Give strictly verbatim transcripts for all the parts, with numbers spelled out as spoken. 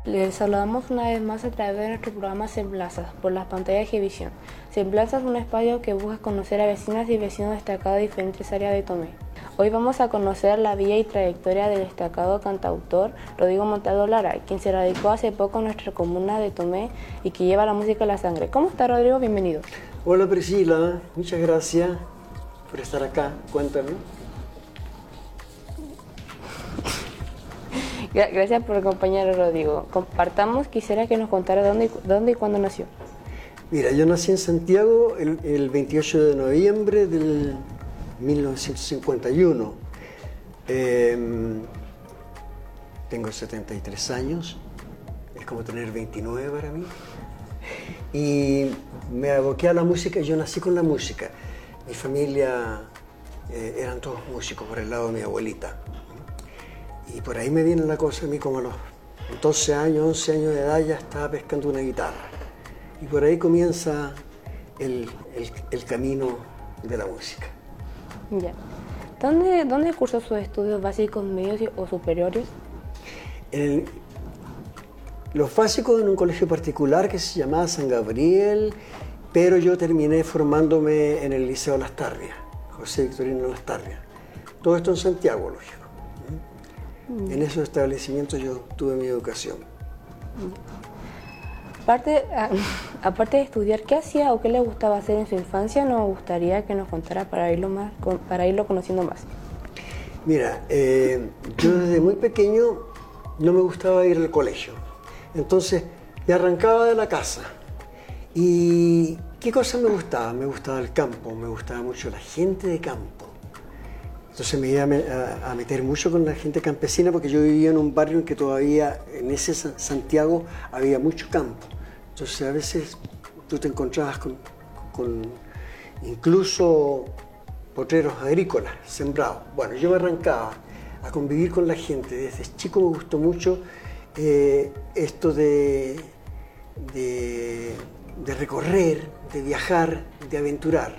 Les saludamos una vez más a través de nuestro programa Semblanzas por las pantallas de Gevisión. Semblanzas es un espacio que busca conocer a vecinas y vecinos destacados de diferentes áreas de Tomé. Hoy vamos a conocer la vida y trayectoria del destacado cantautor Rodrigo Montalvo Lara, quien se radicó hace poco en nuestra comuna de Tomé y que lleva la música en la sangre. ¿Cómo está, Rodrigo? Bienvenido. Hola Priscila, muchas gracias por estar acá. Cuéntame. Gracias por acompañarnos, Rodrigo. Compartamos, quisiera que nos contara dónde, dónde y cuándo nació. Mira, yo nací en Santiago el, el veintiocho de noviembre del mil novecientos cincuenta y uno. Eh, tengo setenta y tres años, es como tener veintinueve para mí. Y me aboqué a la música, yo nací con la música. Mi familia eh, eran todos músicos por el lado de mi abuelita. Y por ahí me viene la cosa, a mí como a los doce años, once años de edad ya estaba pescando una guitarra. Y por ahí comienza el, el, el camino de la música. Ya. ¿Dónde, dónde cursó sus estudios básicos, medios o superiores? El, los básicos en un colegio particular que se llamaba San Gabriel, pero yo terminé formándome en el Liceo Lastarria, José Victorino Lastarria. Todo esto en Santiago, lógico. En esos establecimientos yo tuve mi educación. Aparte, a, aparte de estudiar, ¿qué hacía o qué le gustaba hacer en su infancia? Nos gustaría que nos contara para irlo, más, para irlo conociendo más. Mira, eh, yo desde muy pequeño no me gustaba ir al colegio. Entonces me arrancaba de la casa. ¿Y qué cosa me gustaba? Me gustaba el campo, me gustaba mucho la gente de campo. Entonces me iba a meter mucho con la gente campesina porque yo vivía en un barrio en que todavía, en ese Santiago, había mucho campo. Entonces a veces tú te encontrabas con, con incluso potreros agrícolas sembrados. Bueno, yo me arrancaba a convivir con la gente. Desde chico me gustó mucho eh, esto de, de, de recorrer, de viajar, de aventurar.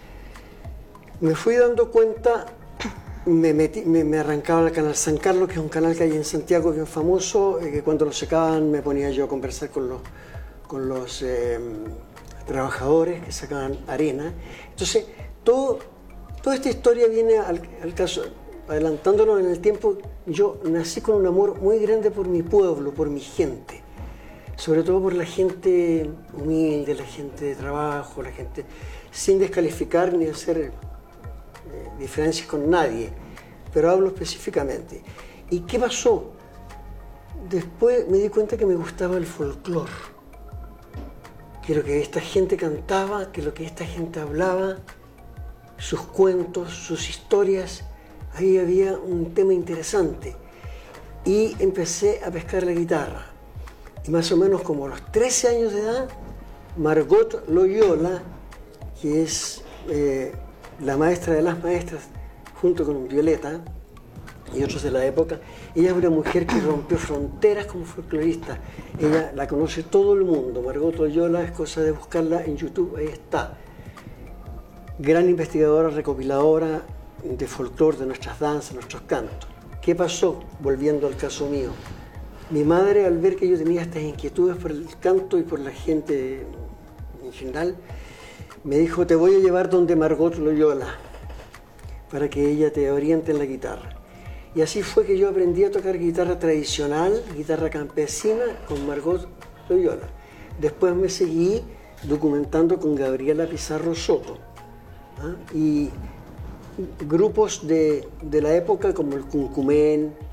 Me fui dando cuenta. Me, metí, me, me arrancaba al canal San Carlos, que es un canal que hay en Santiago bien famoso, eh, que cuando lo secaban me ponía yo a conversar con los, con los eh, trabajadores que sacaban arena. Entonces, todo, toda esta historia viene al, al caso, adelantándonos en el tiempo. Yo nací con un amor muy grande por mi pueblo, por mi gente, sobre todo por la gente humilde, la gente de trabajo, la gente sin descalificar ni hacer diferencias con nadie, pero hablo específicamente. ¿Y qué pasó? Después me di cuenta que me gustaba el folclore, que lo que esta gente cantaba, que lo que esta gente hablaba, sus cuentos, sus historias, ahí había un tema interesante. Y empecé a pescar la guitarra. Y más o menos como a los trece años de edad, Margot Loyola, que es eh, la maestra de las maestras, junto con Violeta y otros de la época, ella es una mujer que rompió fronteras como folclorista. Ella la conoce todo el mundo. Margot Loyola, es cosa de buscarla en YouTube, ahí está. Gran investigadora, recopiladora de folclore, de nuestras danzas, nuestros cantos. ¿Qué pasó? Volviendo al caso mío. Mi madre, al ver que yo tenía estas inquietudes por el canto y por la gente en general, me dijo: te voy a llevar donde Margot Loyola para que ella te oriente en la guitarra. Y así fue que yo aprendí a tocar guitarra tradicional, guitarra campesina, con Margot Loyola. Después me seguí documentando con Gabriela Pizarro Soto. ¿Ah? Y grupos de, de la época como el Cuncumén,